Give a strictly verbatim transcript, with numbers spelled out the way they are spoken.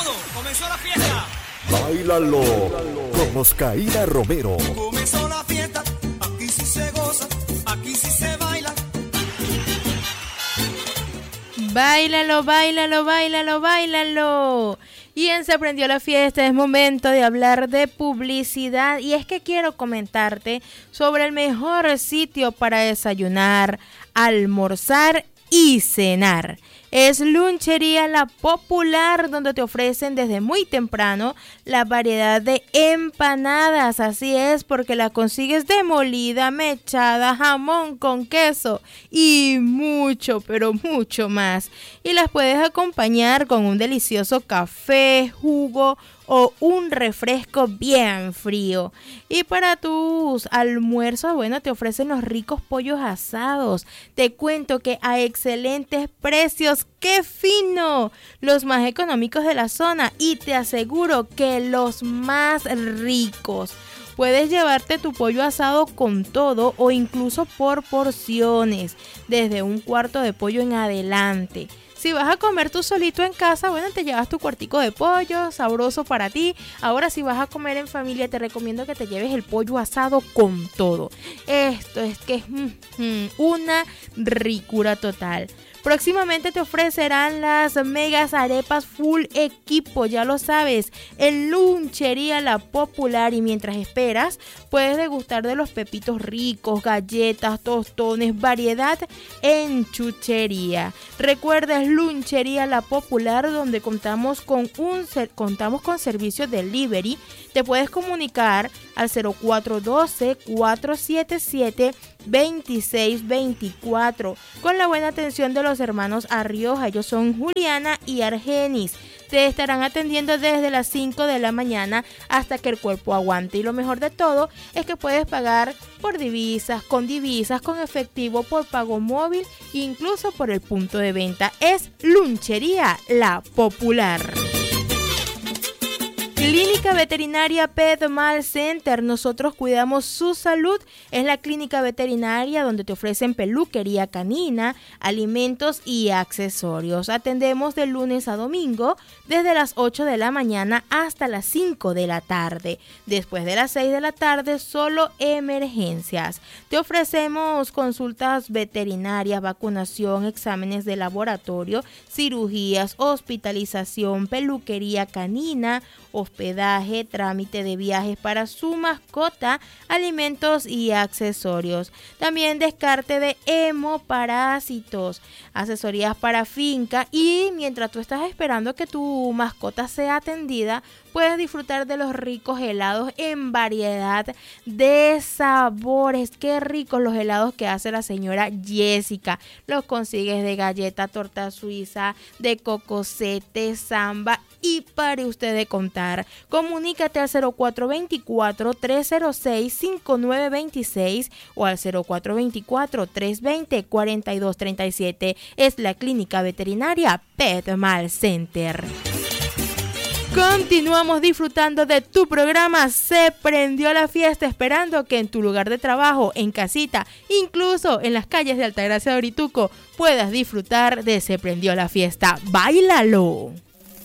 Comenzó la fiesta. Báilalo con Oscarina Romero. Comenzó la fiesta. Aquí sí se goza, aquí sí se baila. Báilalo, báilalo, báilalo, báilalo. Y en Se Prendió la Fiesta es momento de hablar de publicidad. Y es que quiero comentarte sobre el mejor sitio para desayunar, almorzar y cenar. Es Lunchería La Popular, donde te ofrecen desde muy temprano la variedad de empanadas. Así es, porque la consigues de molida, mechada, jamón con queso y mucho, pero mucho más. Y las puedes acompañar con un delicioso café, jugo o un refresco bien frío. Y para tus almuerzos, bueno, te ofrecen los ricos pollos asados. Te cuento que a excelentes precios, ¡qué fino! Los más económicos de la zona y te aseguro que los más ricos. Puedes llevarte tu pollo asado con todo o incluso por porciones, desde un cuarto de pollo en adelante. Si vas a comer tú solito en casa, bueno, te llevas tu cuartico de pollo, sabroso para ti. Ahora, si vas a comer en familia, te recomiendo que te lleves el pollo asado con todo. Esto es que es mm, mm, una ricura total. Próximamente te ofrecerán las megas arepas full equipo, ya lo sabes, en Lunchería La Popular. Y mientras esperas, puedes degustar de los pepitos ricos, galletas, tostones, variedad en chuchería. Recuerda, es Lunchería La Popular, donde contamos con un contamos con servicio delivery. Te puedes comunicar al cero cuatro uno dos, cuatro siete siete, dos seis dos cuatro con la buena atención de los hermanos Arrioja. Ellos son Juliana y Argenis. Te estarán atendiendo desde las cinco de la mañana hasta que el cuerpo aguante. Y lo mejor de todo es que puedes pagar por divisas, con divisas, con efectivo, por pago móvil e incluso por el punto de venta. Es Lunchería La Popular. Clínica Veterinaria Petmal Center, nosotros cuidamos su salud. Es la clínica veterinaria donde te ofrecen peluquería canina, alimentos y accesorios. Atendemos de lunes a domingo desde las ocho de la mañana hasta las cinco de la tarde. Después de las seis de la tarde, solo emergencias. Te ofrecemos consultas veterinarias, vacunación, exámenes de laboratorio, cirugías, hospitalización, peluquería canina, hospedaje, trámite de viajes para su mascota, alimentos y accesorios. También descarte de hemoparásitos, asesorías para finca. Y mientras tú estás esperando que tu mascota sea atendida, puedes disfrutar de los ricos helados en variedad de sabores. Qué ricos los helados que hace la señora Jessica. Los consigues de galleta, torta suiza, de cocosete, samba y pare usted de contar. Comunícate al cero cuatro dos cuatro, tres cero seis, cinco nueve dos seis o al cero cuatro dos cuatro, tres dos cero, cuatro dos tres siete. Es la clínica veterinaria Petmal Center. Continuamos disfrutando de tu programa Se Prendió la Fiesta, esperando que en tu lugar de trabajo, en casita, incluso en las calles de Altagracia de Orituco, puedas disfrutar de Se Prendió la Fiesta. ¡Báilalo!